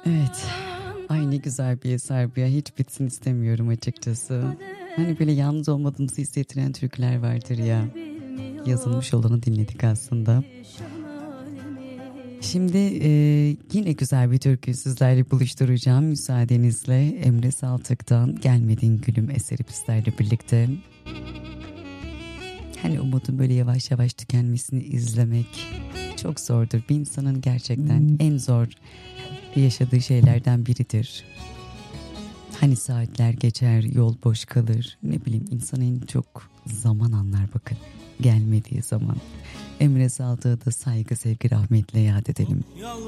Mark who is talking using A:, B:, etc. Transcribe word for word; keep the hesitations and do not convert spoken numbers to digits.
A: Evet. Ay ne güzel bir eser bu ya. Hiç bitsin istemiyorum açıkçası. Hani böyle yalnız olmadığımızı hissettiren türküler vardır ya. Yazılmış olanı dinledik aslında. Şimdi e, yine güzel bir türkü sizlerle buluşturacağım müsaadenizle. Emre Saltık'tan Gelmedin Gülüm eseri bizlerle birlikte. Hani umudun böyle yavaş yavaş tükenmesini izlemek çok zordur. Bir insanın gerçekten en zor yaşadığı şeylerden biridir. Hani saatler geçer, yol boş kalır. Ne bileyim, insan en çok zaman anlar bakın. Gelmediği zaman. Emre Saltık'ı da saygı, sevgi, rahmetle yad edelim.